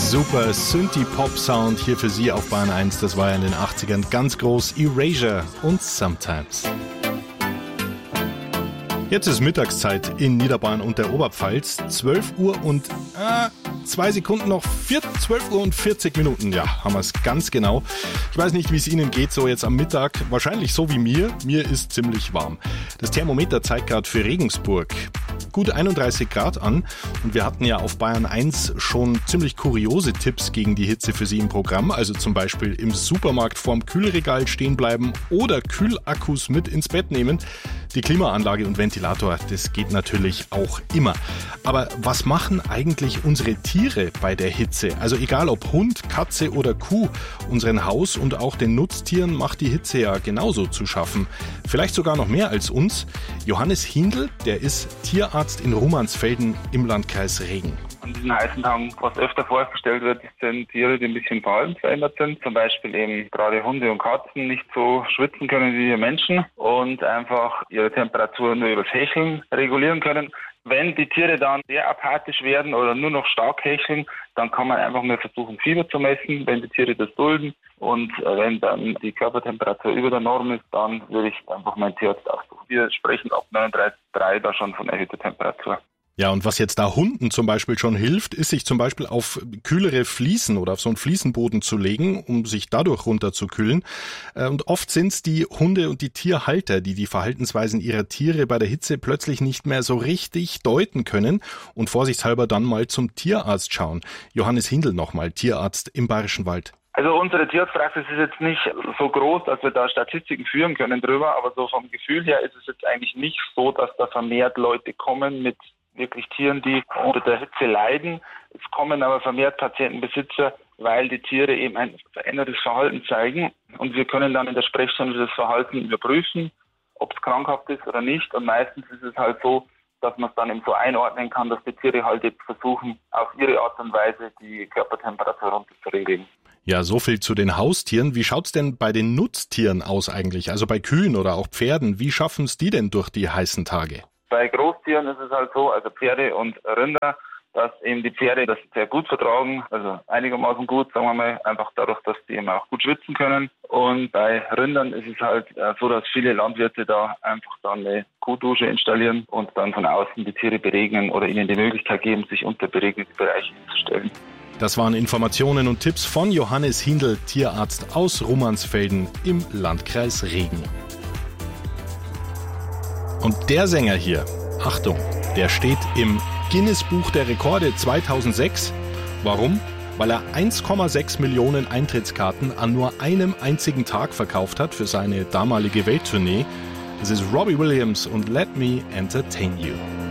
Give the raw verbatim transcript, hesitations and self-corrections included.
Super Synthie-Pop-Sound hier für Sie auf Bayern eins. Das war ja in den achtzigern ganz groß. Erasure und Sometimes. Jetzt ist Mittagszeit in Niederbayern und der Oberpfalz. zwölf Uhr und äh, zwei Sekunden noch. zwölf Uhr und vierzig Minuten. Ja, haben wir es ganz genau. Ich weiß nicht, wie es Ihnen geht, so jetzt am Mittag. Wahrscheinlich so wie mir. Mir ist ziemlich warm. Das Thermometer zeigt gerade für Regensburg gut einunddreißig Grad an. Und wir hatten ja auf Bayern eins schon ziemlich kuriose Tipps gegen die Hitze für Sie im Programm. Also zum Beispiel im Supermarkt vorm Kühlregal stehen bleiben oder Kühlakkus mit ins Bett nehmen. Die Klimaanlage und Ventilator, das geht natürlich auch immer. Aber was machen eigentlich unsere Tiere bei der Hitze? Also egal ob Hund, Katze oder Kuh, unseren Haus- und auch den Nutztieren macht die Hitze ja genauso zu schaffen. Vielleicht sogar noch mehr als uns. Johannes Hindl, der ist Tierarzt in Rumansfelden im Landkreis Regen. An diesen heißen Tagen, was öfter vorgestellt wird, sind Tiere, die ein bisschen verhaltensverändert sind. Zum Beispiel eben gerade Hunde und Katzen nicht so schwitzen können wie wir Menschen und einfach ihre Temperatur nur übers Hecheln regulieren können. Wenn die Tiere dann sehr apathisch werden oder nur noch stark hecheln, dann kann man einfach mal versuchen, Fieber zu messen, wenn die Tiere das dulden. Und wenn dann die Körpertemperatur über der Norm ist, dann würde ich einfach meinen Tierarzt aufsuchen. Wir sprechen ab neununddreißig Komma drei da schon von erhöhter Temperatur. Ja, und was jetzt da Hunden zum Beispiel schon hilft, ist sich zum Beispiel auf kühlere Fliesen oder auf so einen Fliesenboden zu legen, um sich dadurch runterzukühlen. Und oft sind es die Hunde und die Tierhalter, die die Verhaltensweisen ihrer Tiere bei der Hitze plötzlich nicht mehr so richtig deuten können und vorsichtshalber dann mal zum Tierarzt schauen. Johannes Hindl nochmal, Tierarzt im Bayerischen Wald. Also unsere Tierarztpraxis ist jetzt nicht so groß, dass wir da Statistiken führen können drüber, aber so vom Gefühl her ist es jetzt eigentlich nicht so, dass da vermehrt Leute kommen mit wirklich Tieren, die unter der Hitze leiden. Es kommen aber vermehrt Patientenbesitzer, weil die Tiere eben ein verändertes Verhalten zeigen. Und wir können dann in der Sprechstunde das Verhalten überprüfen, ob es krankhaft ist oder nicht. Und meistens ist es halt so, dass man es dann eben so einordnen kann, dass die Tiere halt jetzt versuchen, auf ihre Art und Weise die Körpertemperatur runterzuregeln. Ja, so viel zu den Haustieren. Wie schaut's denn bei den Nutztieren aus eigentlich? Also bei Kühen oder auch Pferden. Wie schaffen es die denn durch die heißen Tage? Bei Großtieren ist es halt so, also Pferde und Rinder, dass eben die Pferde das sehr gut vertragen, also einigermaßen gut, sagen wir mal, einfach dadurch, dass die eben auch gut schwitzen können. Und bei Rindern ist es halt so, dass viele Landwirte da einfach dann eine Kuhdusche installieren und dann von außen die Tiere beregnen oder ihnen die Möglichkeit geben, sich unter beregnete Bereiche hinzustellen. Das waren Informationen und Tipps von Johannes Hindl, Tierarzt aus Rumansfelden im Landkreis Regen. Und der Sänger hier, Achtung, der steht im Guinness-Buch der Rekorde zweitausendsechs. Warum? Weil er eins Komma sechs Millionen Eintrittskarten an nur einem einzigen Tag verkauft hat für seine damalige Welttournee. Das ist Robbie Williams und Let Me Entertain You.